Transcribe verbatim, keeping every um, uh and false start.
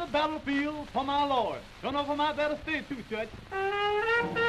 battlefield for my Lord. Don't know if I might better stay too, Judge.